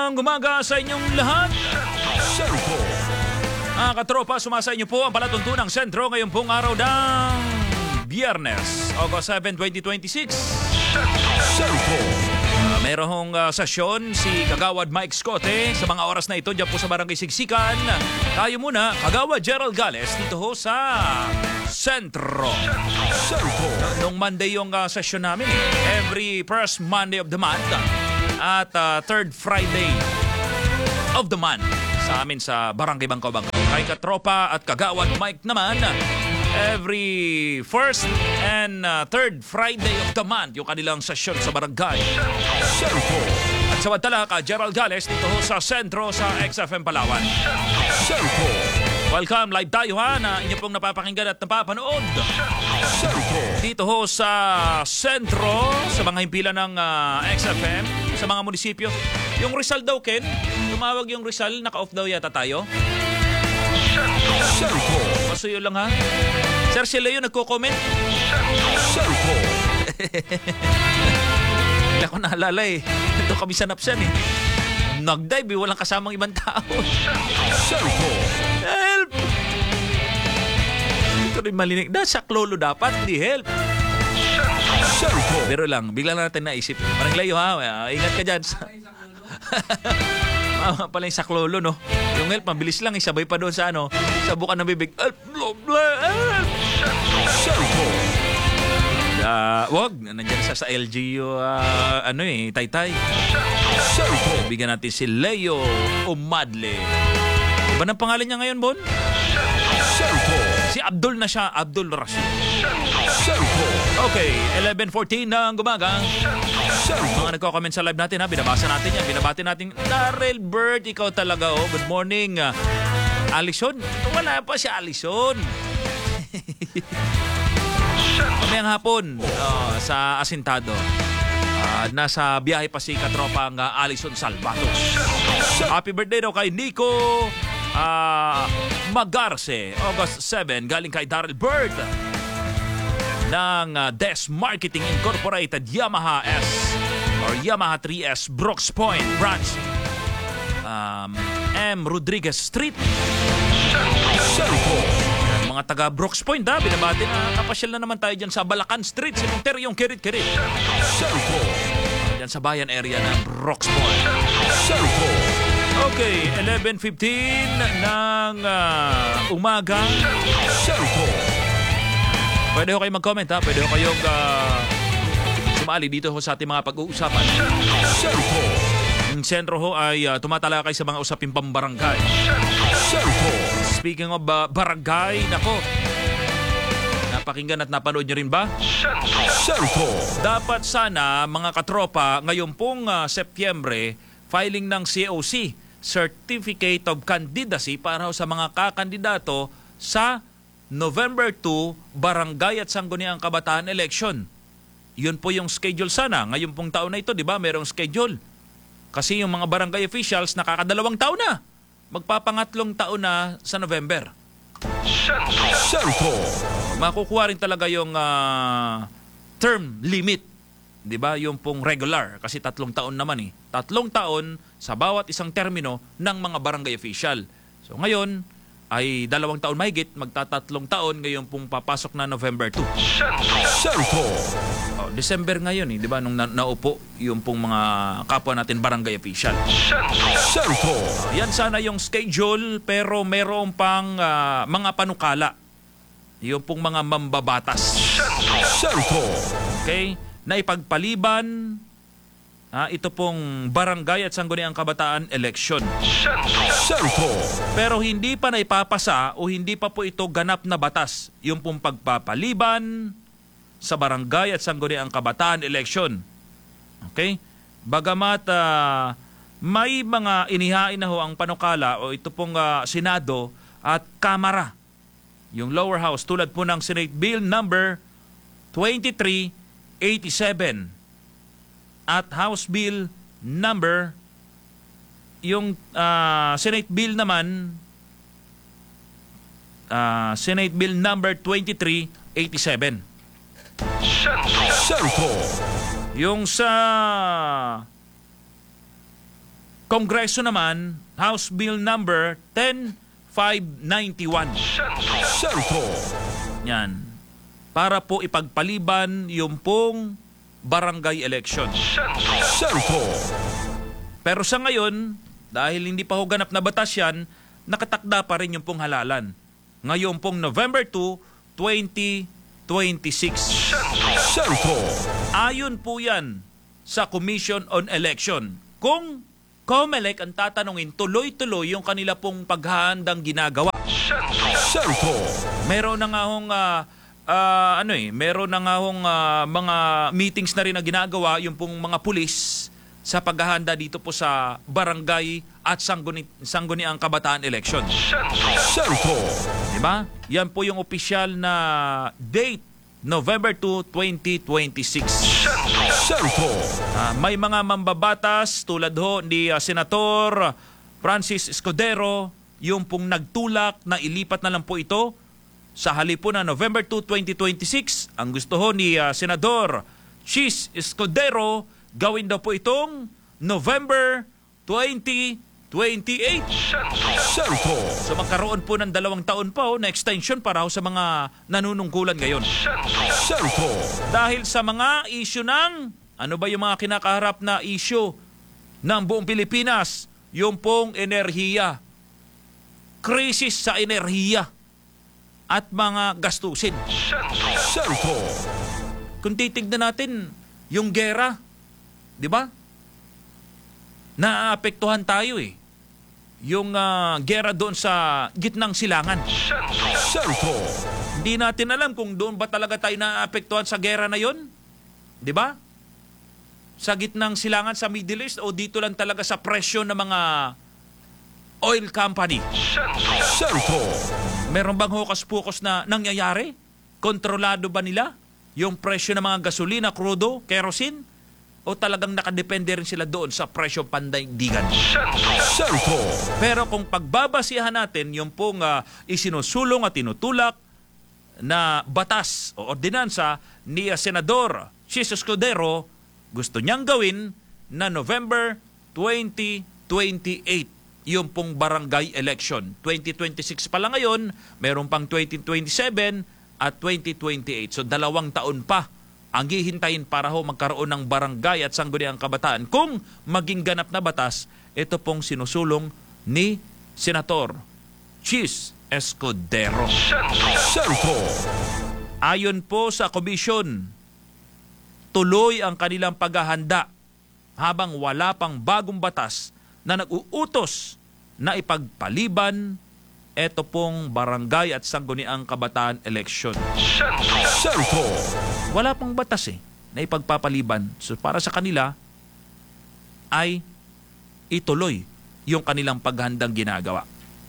Ang umaga sa inyong lahat. Mga katropa, sumasa inyo po ang palatuntunang sentro ngayong pong araw ng Biyernes, August 7, 2026. Merong sesyon si Kagawad Mike Scote sa mga oras na ito dyan po sa Barangay Sigsikan. Tayo muna, Kagawad Gerald Gales dito ho sa Sentro. Nung Monday yung session namin, every first Monday of the month at third Friday of the month sa amin sa Barangay Bangkaw-Bangkaw. Kay Katropa at Kagawad Mike naman, every first and third Friday of the month yung kanilang sesyon sa barangay. At samantala ka Gerald Gales dito sa sentro sa XFM Palawan. Welcome, live tayo ha na inyo pong napapakinggan at napapanood dito ho sa sentro sa mga himpilan ng XFM sa mga munisipyo. Yung Rizal daw, Ken, tumawag yung Rizal, naka-off daw yata tayo. Pasuyo lang ha. Sir, si Leo nagko-comment. Hindi ako naalala eh. Ito kami sa Napsan eh. Nag-dive eh, walang kasamang ibang tao. Help! Ito rin malinig. Nasa klolo dapat, hindi help. Pero lang, bigla na natin naisip. Parang Leo ha, ingat ka dyan. Pala yung saklolo, no? Yung help, mabilis lang, isabay pa doon sa ano, sa bukan ng bibig. Help! Wag, nandiyan sa LGU, Taytay. Bigyan natin si Leo Umadle. Iba ng pangalan niya ngayon, Bon? Si Abdul na siya, Abdul Rashid. Okay, 11:14 ng gumaga. Mga nagko-comment sa live natin ha, binabasa natin yan, binabati natin. Darrell Bird, ikaw talaga oh. Good morning. Alison? Wala pa si Alison. Mamayang hapon sa Asintado. Nasa biyahe pa si katropang Alison Salvato. Happy birthday daw kay Nico Magarce, August 7, galing kay Darrell Bird ng Des Marketing Incorporated Yamaha S or Yamaha 3S Brooks Point Branch, M. Rodriguez Street. Mga taga Brooks Point ha, binabati na kapasyal na naman tayo dyan sa Balacan Street, Cementeryong Kirit-Kirit dyan sa bayan area ng Brooks Point. Okay, 11:15 ng umaga. Pwede ho kayo mag-comment ha, pwede ho kayong sumali dito ho sa ating mga pag-uusapan. Yung sentro ho ay tumatalakay sa mga usaping pambarangay. Speaking of barangay, nako, napakinggan at napanood nyo rin ba? Dapat sana mga katropa ngayong pong Setyembre filing ng COC, Certificate of Candidacy, para sa mga kakandidato sa November 2 Barangay at Sangguniang Kabataan Election. Yun po yung schedule sana. Ngayon pong taon na ito, di ba, merong schedule. Kasi yung mga barangay officials nakakadalawang taon na. Magpapangatlong taon na sa November. Makukuha rin talaga yung term limit. Di ba? Yung pong regular. Kasi 3 taon naman eh. 3 taon sa bawat isang termino ng mga barangay official. So ngayon ay 2 taon mahigit, magta-3 taon ngayon pong papasok na November 2. December ngayon eh, di ba? Nung naupo yung pong mga kapwa natin barangay official. Yan sana yung schedule, pero meron pang mga panukala. Yung pong mga mambabatas. Okay? Na ipagpaliban ito pong barangay at sangguniang kabataan election. Pero hindi pa naipapasa o hindi pa po ito ganap na batas yung pong pagpapaliban sa barangay at sangguniang kabataan election. Okay? Bagamat may mga inihain na ho ang panukala o ito pong Senado at Kamara, yung lower house, tulad po ng Senate Bill number 2387 at House Bill number, yung Senate Bill naman, Senate Bill number 2387. Yung sa Kongreso naman, House Bill number 10591. Sentro. Yan. Para po ipagpaliban yung pong barangay election. Sentro. Pero sa ngayon, dahil hindi pa ho ganap na batas yan, nakatakda pa rin yung pong halalan. Ngayon pong November 2, 2026. Sentro. Ayon po yan sa Commission on Election. Kung COMELEC ang tatanungin, tuloy-tuloy yung kanila pong paghahandang ginagawa. Sentro. Meron na nga hong meron na nga hong mga meetings na rin na ginagawa yung pong mga pulis sa paghahanda dito po sa barangay at sangguniang kabataan election. Sentro. Diba? Yan po yung opisyal na date, November 2, 2026. Sentro. May mga mambabatas tulad ho ni Senator Francis Escudero, yung pong nagtulak na ilipat na lang po ito sa halip po na November 2, 2026. Ang gusto ho ni Senador Chis Escudero, gawin daw po itong November 2028. Sentro. So magkaroon po ng 2 taon pa na extension para ho sa mga nanunungkulan ngayon. Sentro. Dahil sa mga issue ng, ano ba yung mga kinakaharap na issue ng buong Pilipinas? Yung pong enerhiya. Krisis sa enerhiya at mga gastusin. Sentro. Kung titignan natin yung gera, di ba? Naapektuhan tayo eh. Yung gera doon sa gitnang silangan. Sentro. Hindi natin alam kung doon ba talaga tayo naapektuhan sa gera na yon, di ba? Sa gitnang silangan sa Middle East o dito lang talaga sa presyo ng mga oil company. Sentro. Meron bang hokas-pokas na nangyayari? Kontrolado ba nila yung presyo ng mga gasolina, krudo, kerosene? O talagang nakadepende rin sila doon sa presyo pandaigdigan? Sentro. Pero kung pagbabasihan natin yung pong isinusulong at tinutulak na batas o ordinansa ni Senador Chis Escudero, gusto niyang gawin na November 2028 yung pong barangay election. 2026 pa lang ngayon, meron pang 2027 at 2028. So 2 taon pa ang hihintayin para ho magkaroon ng barangay at sangguniang kabataan. Kung maging ganap na batas, ito pong sinusulong ni Senator Chis Escudero. Sentro. Ayon po sa komisyon, tuloy ang kanilang paghahanda habang wala pang bagong batas na nag-uutos na ipagpaliban ito pong barangay at sangguniang kabataan election. Sentro. Wala pang batas na ipagpapaliban. So para sa kanila ay ituloy yung kanilang paghandang ginagawa.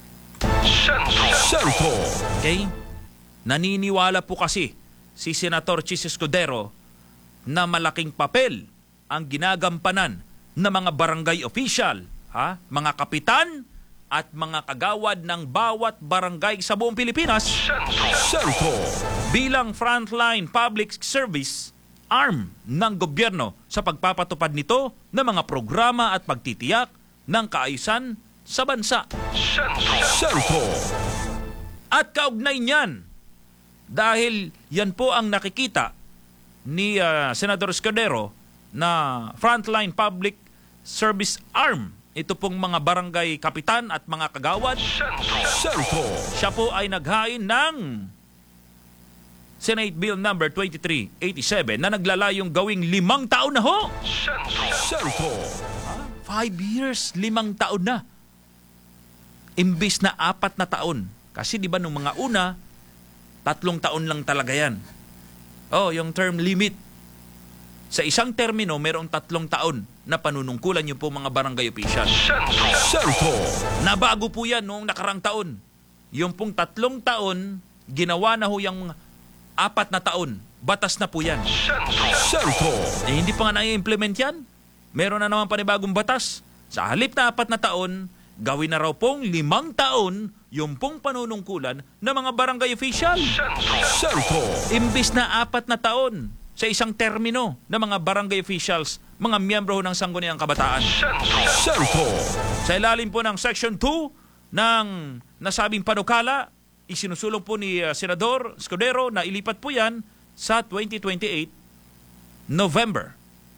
Sentro. Okay? Naniniwala po kasi si Senator Chis Escudero na malaking papel ang ginagampanan ng mga barangay official, mga kapitan at mga kagawad ng bawat barangay sa buong Pilipinas Sentro. bilang frontline public service arm ng gobyerno sa pagpapatupad nito ng mga programa at pagtitiyak ng kaayusan sa bansa. Sentro. At kaugnay niyan, dahil yan po ang nakikita ni Senador Escudero na frontline public service arm, ito pong mga barangay kapitan at mga kagawad, Sentro. siya po ay naghain ng Senate Bill number 2387 na naglalayong gawing 5 taon na ho. Sentro. 5 years, 5 taon na. Imbis na 4 na taon. Kasi di ba nung mga una, 3 taon lang talaga yan. Yung term limit. Sa isang termino, mayroong 3 taon na panunungkulan yung po mga barangay official. Sentro. Nabago po yan noong nakarang taon. Yung pong 3 taon, ginawa na ho yung 4 na taon. Batas na po yan. Sentro. Hindi pa nga na-implement yan. Meron na naman panibagong batas. Sa halip na 4 na taon, gawin na raw pong 5 taon yung pong panunungkulan ng mga barangay official. Sentro. Imbis na 4 na taon. sa isang termino ng mga barangay officials, mga miyembro ng Sangguniang Kabataan. Sentro. Sa ilalim po ng Section 2 ng nasabing panukala, isinusulong po ni Senador Escudero na ilipat po yan sa 2028 November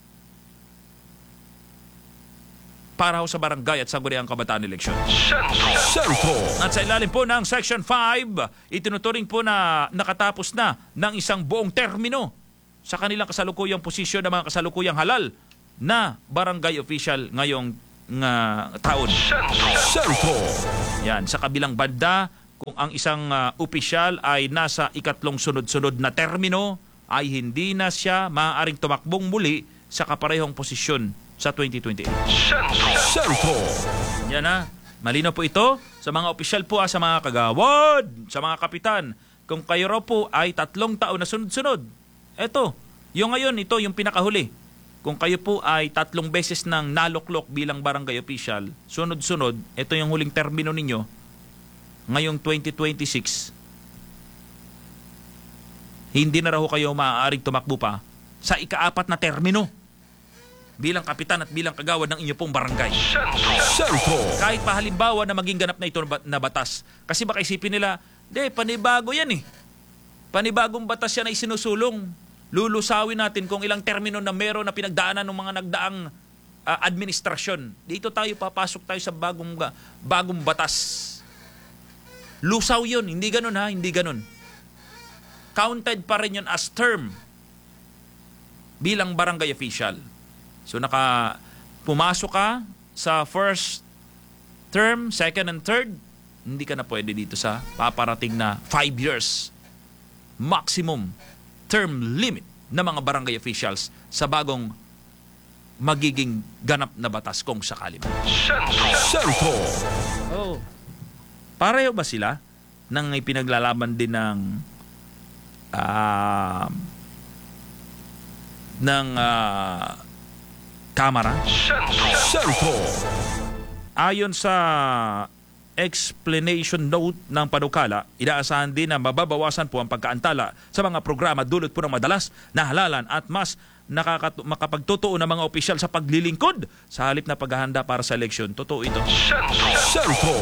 para ho sa barangay at Sangguniang Kabataan election. Sentro. At sa ilalim po ng Section 5, itinuturing po na nakatapos na ng isang buong termino sa kanilang kasalukuyang posisyon ng mga kasalukuyang halal na barangay official ngayong taon. Sentro. Yan, sa kabilang banda, kung ang isang opisyal ay nasa ikatlong sunod-sunod na termino, ay hindi na siya maaaring tumakbong muli sa kaparehong posisyon sa 2028. Sentro. Yan na. Malinaw po ito sa mga opisyal po, sa mga kagawad, sa mga kapitan. Kung kayo raw po ay 3 taon na sunod-sunod, eto, yung ngayon, ito yung pinakahuli. Kung kayo po ay 3 beses nang naluklok bilang barangay official, sunod-sunod, ito yung huling termino ninyo, ngayong 2026, hindi na raw kayo maaaring tumakbo pa sa ika-4 na termino bilang kapitan at bilang kagawad ng inyo pong barangay. Sentro. Kahit pa halimbawa na maging ganap na ito na batas. Kasi baka isipin nila, panibago yan eh. Panibagong batas yan ay sinusulong. Lulusawin natin kung ilang termino na meron na pinagdaanan ng mga nagdaang administrasyon. Dito tayo papasok tayo sa bagong batas. Lusaw yun. Hindi ganun ha, hindi ganun. Counted pa rin yun as term bilang barangay official. So pumasok ka sa first term, second and third, hindi ka na pwede dito sa paparating na 5 years maximum term limit na mga barangay officials sa bagong magiging ganap na batas kung sakali ba. Sentro. Oh. Pareho ba sila nang ipinaglalaban din ng Kamara? Sentro. Ayon sa explanation note ng panukala, inaasahan din na mababawasan po ang pagkaantala sa mga programa dulot po ng madalas na halalan at mas makapagtotoo ng mga opisyal sa paglilingkod sa halip na paghahanda para sa eleksyon. Totoo ito. Sentro.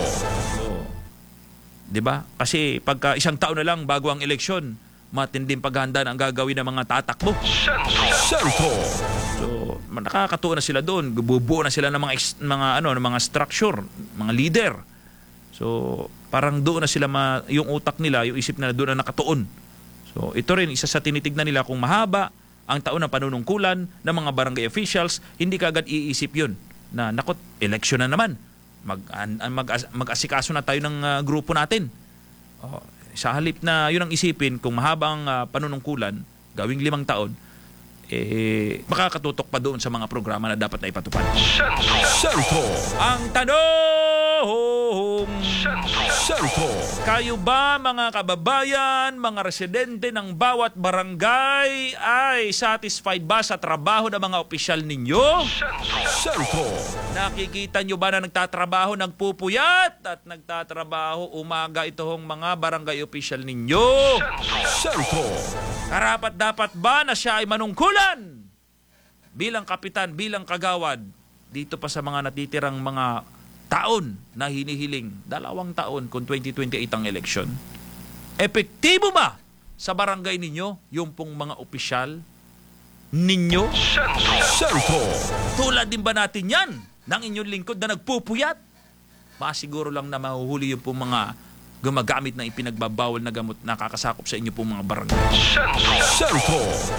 Diba? Kasi pagka isang taon na lang bago ang eleksyon, matinding paghahanda na ang gagawin ng mga tatakbo. Sentro. So, nakakatuwa na sila doon. Bubuo na sila ng mga structure, mga leader. So, parang doon na sila yung utak nila, yung isip nila doon na nakatuon. So, ito rin isa sa tinitignan nila kung mahaba ang taon ng panunungkulan ng mga barangay officials, hindi kagad iisip yun na nakot, eleksyon na naman. Mag-asikaso na tayo ng grupo natin. Sa halip na yun ang isipin, kung mahaba ang panunungkulan, gawing 5 taon, makakatutok pa doon sa mga programa na dapat na ipatupad. Sentro. Ang tanong, Sentro. kayo ba mga kababayan, mga residente ng bawat barangay ay satisfied ba sa trabaho ng mga opisyal ninyo? Sentro. Nakikita nyo ba na nagtatrabaho, nagpupuyat at nagtatrabaho umaga itong mga barangay opisyal ninyo? Sentro. Karapat dapat ba na siya ay manungkulan bilang kapitan, bilang kagawad dito pa sa mga natitirang mga taon na hinihiling, 2 taon kung 2028 ang eleksyon? Epektibo ba sa barangay ninyo yung pong mga opisyal ninyo? Sentro. Tulad din ba natin yan ng inyong lingkod na nagpupuyat? Masiguro lang na mahuhuli yung pong mga gumagamit ng ipinagbabawal na gamot na kakasakop sa inyo pong mga barangay. Sentro.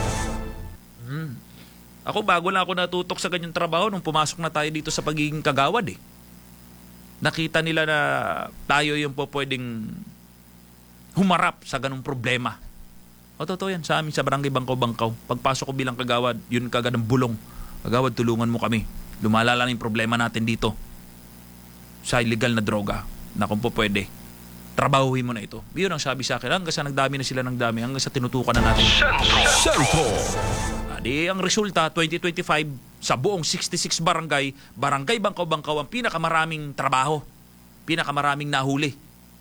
Ako bago lang ako natutok sa ganyang trabaho nung pumasok na tayo dito sa pagiging kagawad eh. Nakita nila na tayo yung po pwedeng humarap sa ganung problema. O totoo yan, sa amin sa barangay Bangkaw-Bangkaw. Pagpasok ko bilang kagawad, yun kagad ang bulong. Kagawad, tulungan mo kami. Lumalala na yung problema natin dito sa illegal na droga na kung po pwede, trabahuhin mo na ito. Yun ang sabi sa akin. Hanggang sa nagdami na sila ng dami, hanggang sa tinutukan na natin. Sentro. Di ang resulta, 2025, sa buong 66 barangay, barangay Bangkaw-Bangkaw ang pinakamaraming trabaho, pinakamaraming nahuli.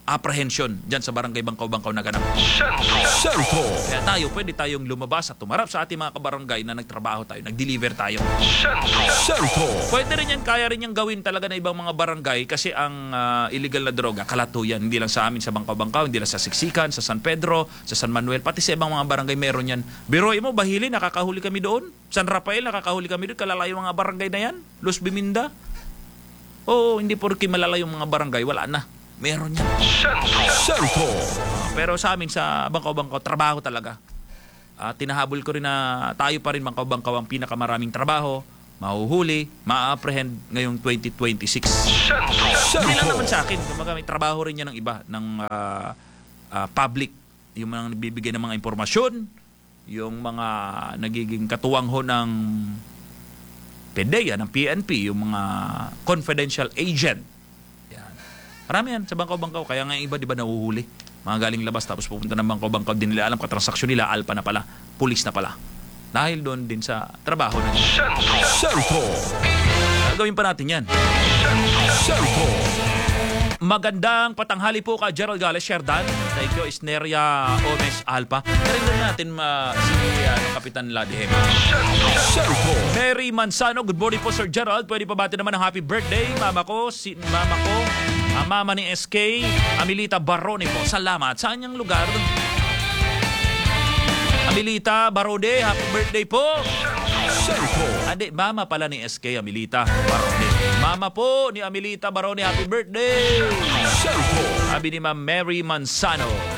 apprehension dyan sa barangay Bangkaw-Bangkaw na ganap. Sentro. Kaya pwede tayong lumabas at tumarap sa ating mga kabarangay na nagtrabaho tayo, nag-deliver tayo. Sentro. Pwede rin yan, kaya rin yan gawin talaga na ibang mga barangay kasi ang illegal na droga, kalato yan. Hindi lang sa amin sa Bangkaw-Bangkaw, hindi lang sa Siksikan, sa San Pedro, sa San Manuel, pati sa ibang mga barangay meron yan. Biroy mo, Bahili, nakakahuli kami doon. San Rafael, nakakahuli kami doon. Kalalayo mga barangay na yan. Los Biminda. Oo, hindi porke malalayo mga barangay, wala na. Meron yan. Sentro. Pero sa amin sa Bangkaw-Bangkaw, trabaho talaga. Tinahabol ko rin na tayo pa rin Bangkaw-Bangkaw ang pinakamaraming trabaho, mahuhuli, ma-apprehend ngayong 2026. Hindi lang naman sa akin, kumbaga may trabaho rin yan ng iba, ng public, yung mga nagbibigay ng mga impormasyon, yung mga nagiging katuwang ho ng PDEA, ng PNP, yung mga confidential agent. Yan. Marami yan sa Bangkaw-Bangkaw, kaya nga yung iba, di ba, nahuhuli. Mga galing labas tapos pupunta ng Bangkaw-Bangkaw, din nila alam katransaksyon nila, alpa na pala, pulis na pala. Dahil doon din sa trabaho na nila. Sentro. Gawin pa natin yan. Sentro. Magandang patanghali po ka Gerald Gales, Sherdan. Thank you, Isneria Omes Alpa. Narinig natin si Kapitan Ladhem. Sentro. Mary Manzano, good morning po Sir Gerald. Pwede pa bati naman ng happy birthday. Mama ko, mama ni SK, Amilita Barone po. Salamat. Saan yung lugar? Amilita Barone, happy birthday po. Sentro. Mama pala ni SK, Amilita Barone. Mama po ni Amilita Barone, happy birthday. Sentro. Sabi ni Ma'am Mary Manzano.